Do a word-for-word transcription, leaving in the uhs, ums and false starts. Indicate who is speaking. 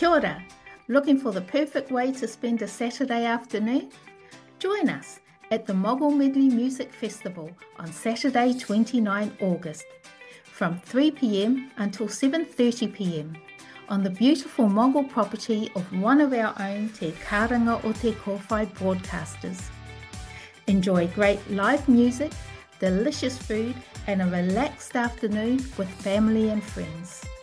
Speaker 1: Kia ora. Looking for the perfect way to spend a Saturday afternoon? Join us at the Moggle Medley Music Festival on Saturday the twenty-ninth of August from three p.m. until seven thirty p.m. on the beautiful Moggle property of one of our own Te Karanga o Te Kōwhai broadcasters. Enjoy great live music, delicious food and a relaxed afternoon with family and friends.